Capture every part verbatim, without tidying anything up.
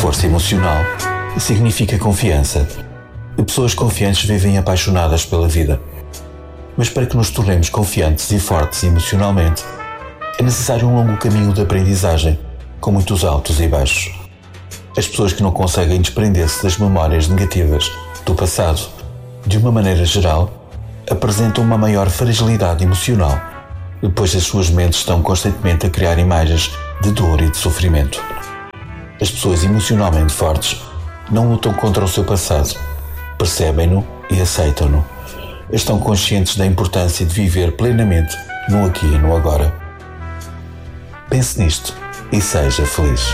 Força emocional significa confiança. Pessoas confiantes vivem apaixonadas pela vida. Mas para que nos tornemos confiantes e fortes emocionalmente, é necessário um longo caminho de aprendizagem, com muitos altos e baixos. As pessoas que não conseguem desprender-se das memórias negativas do passado, de uma maneira geral, apresentam uma maior fragilidade emocional, pois as suas mentes estão constantemente a criar imagens de dor e de sofrimento. As pessoas emocionalmente fortes não lutam contra o seu passado, percebem-no e aceitam-no. Estão conscientes da importância de viver plenamente no aqui e no agora. Pense nisto e seja feliz.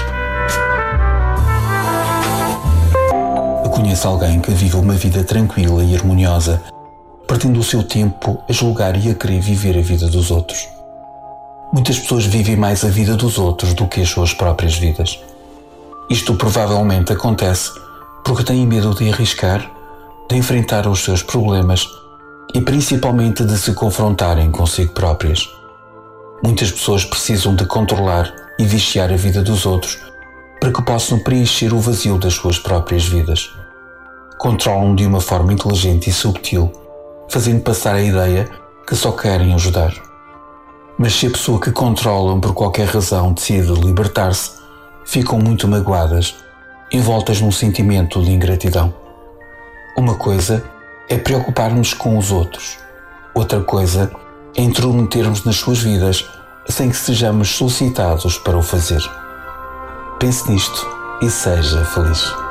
Conheço alguém que vive uma vida tranquila e harmoniosa, perdendo o seu tempo a julgar e a querer viver a vida dos outros. Muitas pessoas vivem mais a vida dos outros do que as suas próprias vidas. Isto provavelmente acontece porque têm medo de arriscar, de enfrentar os seus problemas e principalmente de se confrontarem consigo próprias. Muitas pessoas precisam de controlar e vigiar a vida dos outros para que possam preencher o vazio das suas próprias vidas. Controlam de uma forma inteligente e subtil, fazendo passar a ideia que só querem ajudar. Mas se a pessoa que controlam por qualquer razão decide libertar-se, ficam muito magoadas, envoltas num sentimento de ingratidão. Uma coisa é preocupar-nos com os outros, outra coisa é intrometermos nas suas vidas sem que sejamos solicitados para o fazer. Pense nisto e seja feliz.